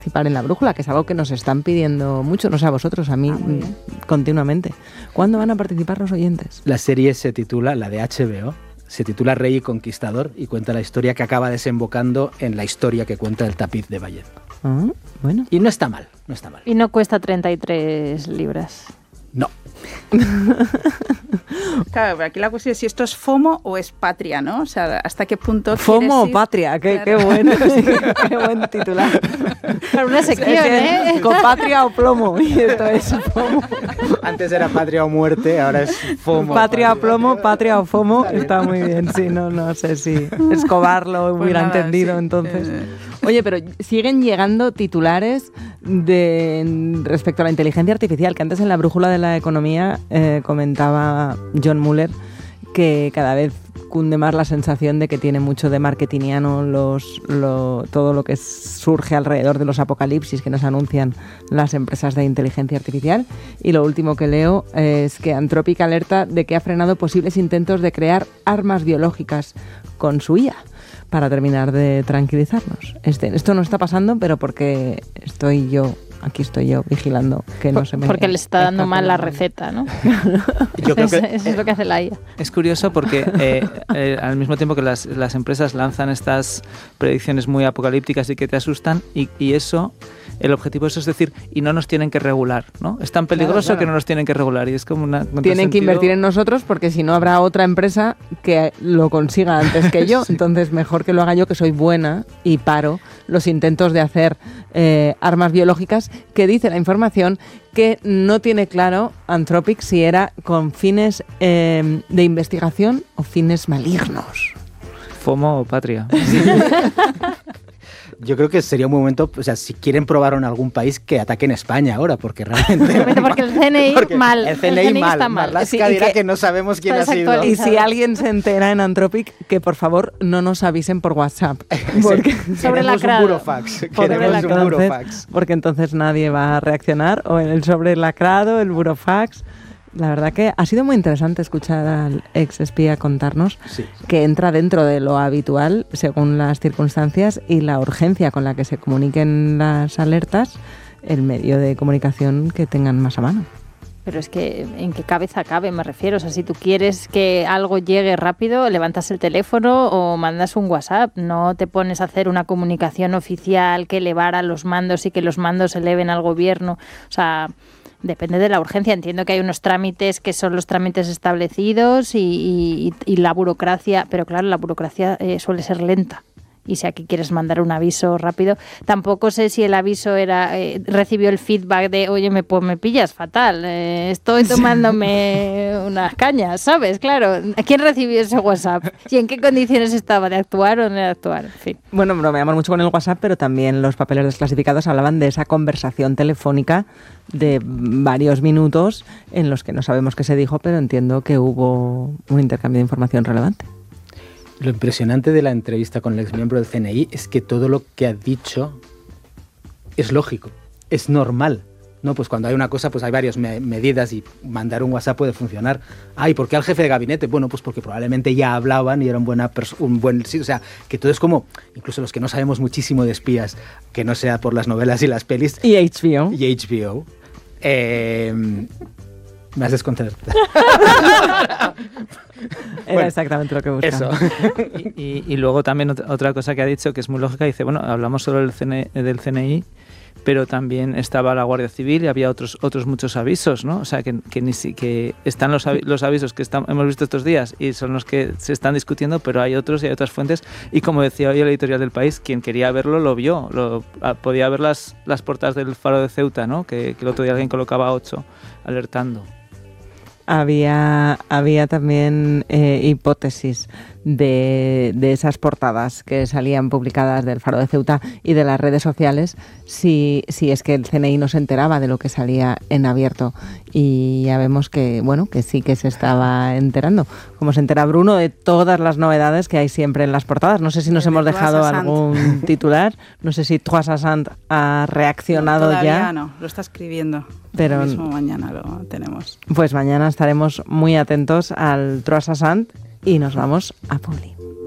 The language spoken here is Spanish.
participar en la brújula, que es algo que nos están pidiendo mucho, no sé a vosotros, a mí continuamente. ¿Cuándo van a participar los oyentes? La serie se titula, la de HBO, se titula Rey y Conquistador y cuenta la historia que acaba desembocando en la historia que cuenta el tapiz de Bayeux. Bueno. Y no está mal, no está mal. Y no cuesta 33 libras. No. Claro, pero aquí la cuestión es si esto es FOMO o es patria, ¿no? O sea, ¿hasta qué punto FOMO o patria, qué bueno, qué buen titular. Para una sección, Con patria o plomo, y esto es FOMO. Antes era patria o muerte, ahora es FOMO. Patria o plomo, patria o FOMO, está muy bien, sí, no sé si Escobar lo hubiera entendido, sí. Entonces. Oye, pero siguen llegando titulares respecto a la inteligencia artificial, que antes en la brújula de la economía comentaba John Muller que cada vez cunde más la sensación de que tiene mucho de marketingiano todo lo que surge alrededor de los apocalipsis que nos anuncian las empresas de inteligencia artificial. Y lo último que leo es que Anthropic alerta de que ha frenado posibles intentos de crear armas biológicas con su IA, para terminar de tranquilizarnos. Esto no está pasando, pero porque aquí estoy yo vigilando que no se me... Porque le está dando mal la receta, ¿no? Yo creo que eso es lo que hace la IA. Es curioso porque al mismo tiempo que las empresas lanzan estas predicciones muy apocalípticas y que te asustan, y eso, el objetivo de eso es decir, y no nos tienen que regular, ¿no? Es tan peligroso claro. Que no nos tienen que regular, y es como una... Tienen que invertir en nosotros porque si no habrá otra empresa que lo consiga antes que yo. Sí. Entonces mejor que lo haga yo, que soy buena y paro los intentos de hacer armas biológicas, que dice la información que no tiene claro Anthropic si era con fines de investigación o fines malignos. FOMO o patria. Sí. Yo creo que sería un momento, o sea, si quieren probar en algún país, que ataquen España ahora, porque realmente... porque el CNI mal. El CNI mal, está mal. Marlaska dirá que no sabemos quién ha sido. Y si alguien se entera en Anthropic, que por favor no nos avisen por WhatsApp. Porque sobre la un burofax. Queremos un burofax. Porque entonces nadie va a reaccionar. O en el sobrelacrado, el burofax... La verdad que ha sido muy interesante escuchar al ex espía contarnos que entra dentro de lo habitual según las circunstancias y la urgencia con la que se comuniquen las alertas, el medio de comunicación que tengan más a mano. Pero es que en qué cabeza cabe, me refiero. O sea, si tú quieres que algo llegue rápido, levantas el teléfono o mandas un WhatsApp. No te pones a hacer una comunicación oficial que elevara los mandos y que los mandos eleven al gobierno. O sea... Depende de la urgencia. Entiendo que hay unos trámites que son los trámites establecidos y la burocracia, pero claro, la burocracia suele ser lenta. Y si aquí quieres mandar un aviso rápido, tampoco sé si el aviso recibió el feedback de, oye, me pillas fatal, estoy tomándome unas cañas, ¿sabes? Claro, ¿quién recibió ese WhatsApp? ¿Y en qué condiciones estaba de actuar o no de actuar? En fin. Bueno, bromeamos mucho con el WhatsApp, pero también los papeles desclasificados hablaban de esa conversación telefónica de varios minutos en los que no sabemos qué se dijo, pero entiendo que hubo un intercambio de información relevante. Lo impresionante de la entrevista con el exmiembro del CNI es que todo lo que ha dicho es lógico, es normal. No, pues cuando hay una cosa, pues hay varias medidas y mandar un WhatsApp puede funcionar. ¿Y por qué al jefe de gabinete? Bueno, pues porque probablemente ya hablaban y era un buen sitio. O sea, que todo es como, incluso los que no sabemos muchísimo de espías, que no sea por las novelas y las pelis. Y HBO. Y HBO. Me has desconcertado. Era exactamente lo que buscaba. Eso. Y luego también otra cosa que ha dicho que es muy lógica, dice, bueno, hablamos solo del CNI, pero también estaba la Guardia Civil y había otros muchos avisos, ¿no? O sea, que están los avisos que hemos visto estos días y son los que se están discutiendo, pero hay otros y hay otras fuentes. Y como decía hoy el editorial del País, quien quería verlo lo vio. Podía ver las portadas del Faro de Ceuta, ¿no? Que el otro día alguien colocaba 8 alertando. Había también hipótesis de esas portadas que salían publicadas del Faro de Ceuta y de las redes sociales, si es que el CNI no se enteraba de lo que salía en abierto. Y ya vemos que, bueno, que sí que se estaba enterando. Como se entera Bruno de todas las novedades que hay siempre en las portadas. No sé si nos hemos dejado algún titular. No sé si Trois Assant ha reaccionado todavía no, lo está escribiendo. Pero mismo mañana lo tenemos. Pues mañana estaremos muy atentos al Trois Assant y nos vamos a Publi.